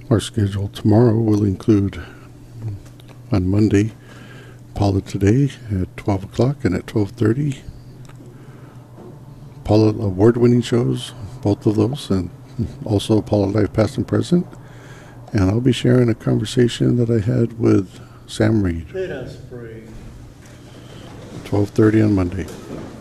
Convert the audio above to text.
Our schedule tomorrow will include, on Monday, Paula Today at 12 o'clock and at 12:30. Paula award-winning shows, both of those, and also Paula Live Past and Present. And I'll be sharing a conversation that I had with Sam Reed. Let us pray. 12:30 on Monday.